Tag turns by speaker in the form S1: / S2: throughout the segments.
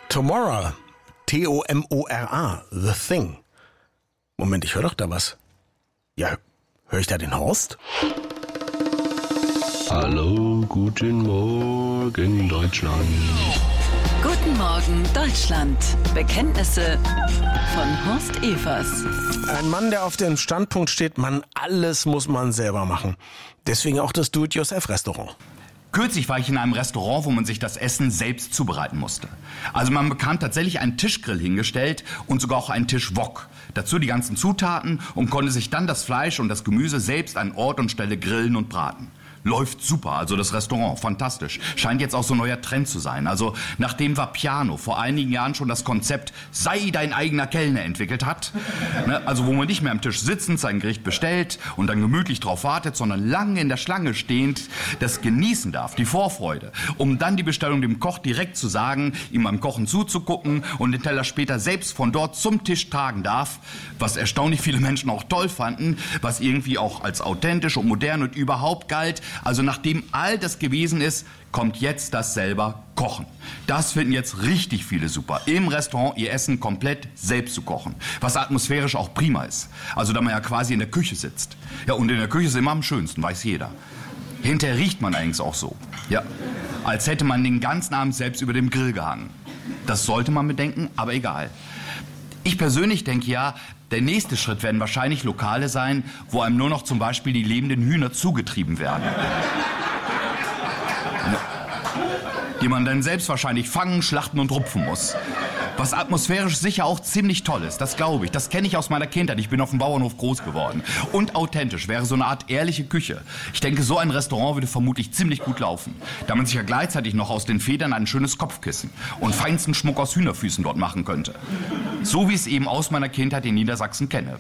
S1: Tomorrow. T-O-M-O-R-A. The Thing. Moment, ich höre doch da was. Ja, höre ich da den Horst?
S2: Hallo, guten Morgen, Deutschland.
S3: Guten Morgen, Deutschland. Bekenntnisse von Horst Evers.
S1: Ein Mann, der auf dem Standpunkt steht, alles muss man selber machen. Deswegen auch das Do-it-yourself-Restaurant.
S4: Kürzlich war ich in einem Restaurant, wo man sich das Essen selbst zubereiten musste. Also man bekam tatsächlich einen Tischgrill hingestellt und sogar auch einen Tischwok. Dazu die ganzen Zutaten und konnte sich dann das Fleisch und das Gemüse selbst an Ort und Stelle grillen und braten. Läuft super, also das Restaurant, fantastisch. Scheint jetzt auch so ein neuer Trend zu sein. Also nachdem Vapiano vor einigen Jahren schon das Konzept sei dein eigener Kellner entwickelt hat, also wo man nicht mehr am Tisch sitzend sein Gericht bestellt und dann gemütlich drauf wartet, sondern lange in der Schlange stehend das genießen darf, die Vorfreude, um dann die Bestellung dem Koch direkt zu sagen, ihm beim Kochen zuzugucken und den Teller später selbst von dort zum Tisch tragen darf, was erstaunlich viele Menschen auch toll fanden, was irgendwie auch als authentisch und modern und überhaupt galt. Also nachdem all das gewesen ist, kommt jetzt das selber Kochen. Das finden jetzt richtig viele super. Im Restaurant ihr Essen komplett selbst zu kochen. Was atmosphärisch auch prima ist. Also da man ja quasi in der Küche sitzt. Ja, und in der Küche ist immer am schönsten, weiß jeder. Hinterher riecht man eigentlich auch so. Ja, als hätte man den ganzen Abend selbst über dem Grill gehangen. Das sollte man bedenken, aber egal. Ich persönlich denke ja, der nächste Schritt werden wahrscheinlich Lokale sein, wo einem nur noch zum Beispiel die lebenden Hühner zugetrieben werden. Die man dann selbst wahrscheinlich fangen, schlachten und rupfen muss. Was atmosphärisch sicher auch ziemlich toll ist, das glaube ich. Das kenne ich aus meiner Kindheit. Ich bin auf dem Bauernhof groß geworden. Und authentisch wäre so eine Art ehrliche Küche. Ich denke, so ein Restaurant würde vermutlich ziemlich gut laufen. Da man sich ja gleichzeitig noch aus den Federn ein schönes Kopfkissen und feinsten Schmuck aus Hühnerfüßen dort machen könnte. So wie ich es eben aus meiner Kindheit in Niedersachsen kenne.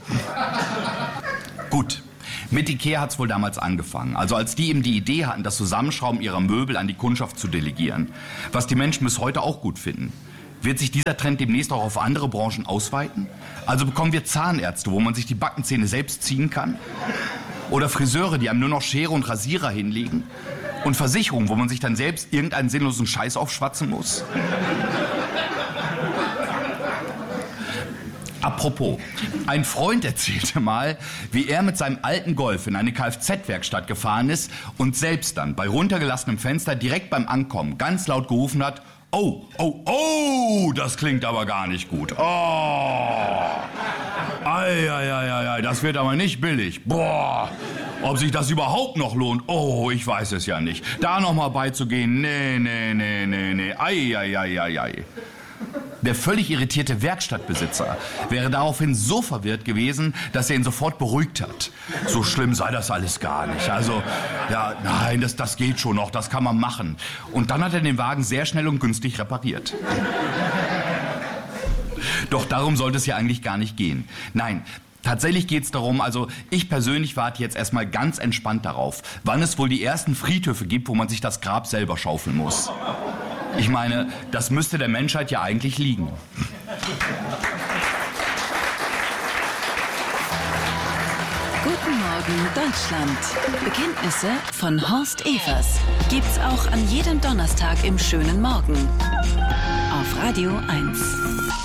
S4: Gut. Mit Ikea hat's wohl damals angefangen. Also als die eben die Idee hatten, das Zusammenschrauben ihrer Möbel an die Kundschaft zu delegieren. Was die Menschen bis heute auch gut finden. Wird sich dieser Trend demnächst auch auf andere Branchen ausweiten? Also bekommen wir Zahnärzte, wo man sich die Backenzähne selbst ziehen kann? Oder Friseure, die einem nur noch Schere und Rasierer hinlegen? Und Versicherungen, wo man sich dann selbst irgendeinen sinnlosen Scheiß aufschwatzen muss? Apropos, ein Freund erzählte mal, wie er mit seinem alten Golf in eine Kfz-Werkstatt gefahren ist und selbst dann bei runtergelassenem Fenster direkt beim Ankommen ganz laut gerufen hat: Oh, oh, oh, das klingt aber gar nicht gut. Oh, ei, das wird aber nicht billig. Boah, ob sich das überhaupt noch lohnt? Oh, ich weiß es ja nicht. Da noch mal beizugehen, nee, ei. Der völlig irritierte Werkstattbesitzer wäre daraufhin so verwirrt gewesen, dass er ihn sofort beruhigt hat. So schlimm sei das alles gar nicht. Also, ja, nein, das geht schon noch, das kann man machen. Und dann hat er den Wagen sehr schnell und günstig repariert. Doch darum sollte es ja eigentlich gar nicht gehen. Nein, tatsächlich geht's darum, also ich persönlich warte jetzt erstmal ganz entspannt darauf, wann es wohl die ersten Friedhöfe gibt, wo man sich das Grab selber schaufeln muss. Ich meine, das müsste der Menschheit ja eigentlich liegen.
S3: Guten Morgen, Deutschland. Bekenntnisse von Horst Evers. Gibt's auch an jedem Donnerstag im schönen Morgen. Auf Radio 1.